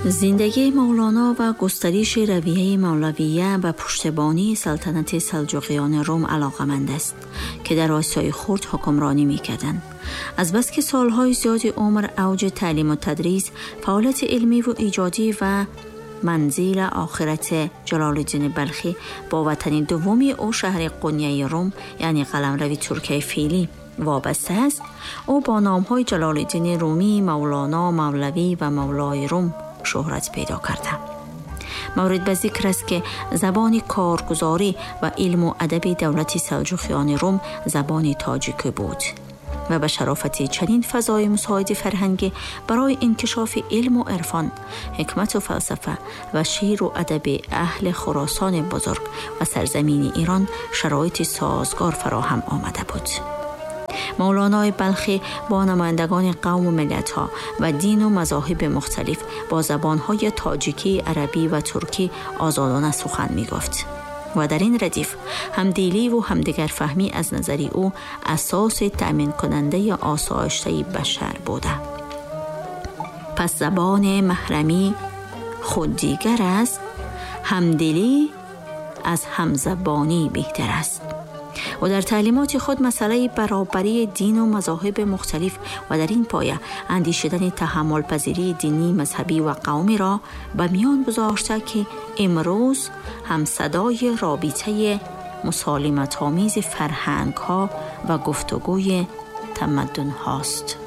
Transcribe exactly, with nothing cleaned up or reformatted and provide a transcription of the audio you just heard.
زندگی مولانا و گسترش رویه مولویه و پشتیبانی سلطنت سلجوقیان روم علاقمند است که در آسیای خرد حکمرانی می‌کردند. از بس که سالهای زیادی عمر اوج تعلیم و تدریس، فعالیت علمی و ایجادی و منزل آخرت جلال الدین بلخی با وطن دومی او شهر قونیه روم یعنی قلمرو ترکیه فعلی وابسته است، او با نام‌های جلال الدین رومی، مولانا، مولوی و مولای روم شهرت پیدا کرده. مورد به ذکر است که زبان کارگزاری و علم و ادب دولت سلجوقیان روم زبان تاجیک بود و به شرافت چنین فضای مساعد فرهنگی برای انکشاف علم و عرفان، حکمت و فلسفه و شعر و ادب اهل خراسان بزرگ و سرزمین ایران شرایط سازگار فراهم آمده بود. مولانای بلخی با نمایندگان قوم و ملت‌ها و دین و مذاهب مختلف با زبان‌های تاجیکی، عربی و ترکی آزادانه سخن می‌گفت و در این ردیف همدلی و همدیگر فهمی از نظری او اساس تأمین کننده آسایشته بشر بوده. پس زبان محرمی خود دیگر است، همدلی از همزبانی بهتر است. و در تعلیمات خود مسئله برابری دین و مذاهب مختلف و در این پایه اندیشیدن تحمل پذیری دینی، مذهبی و قومی را به میان گذاشته که امروز هم صدای رابطه مسالمت آمیز فرهنگ ها و گفتگوی تمدن هاست.